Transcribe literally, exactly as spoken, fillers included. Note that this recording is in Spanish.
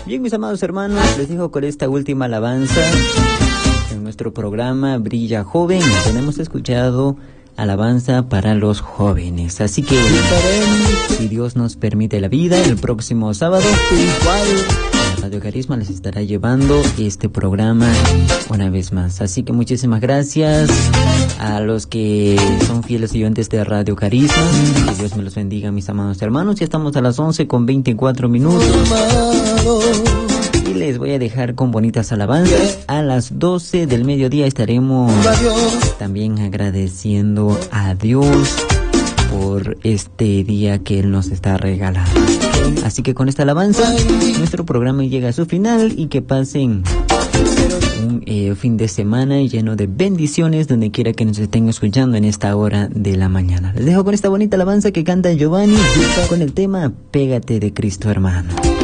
Bien, mis amados hermanos, les dejo con esta última alabanza. En nuestro programa Brilla Joven tenemos escuchado alabanza para los jóvenes. Así que, si Dios nos permite la vida, el próximo sábado, la Radio Carisma les estará llevando este programa una vez más. Así que muchísimas gracias a los que son fieles oyentes de Radio Carisma. Que Dios me los bendiga, mis amados hermanos. Ya estamos a las once con veinticuatro minutos. Y les voy a dejar con bonitas alabanzas. A las doce del mediodía estaremos también agradeciendo a Dios por este día que Él nos está regalando. Así que con esta alabanza nuestro programa llega a su final, y que pasen un eh, fin de semana lleno de bendiciones donde quiera que nos estén escuchando en esta hora de la mañana. Les dejo con esta bonita alabanza que canta Giovanni con el tema Pégate de Cristo, hermano.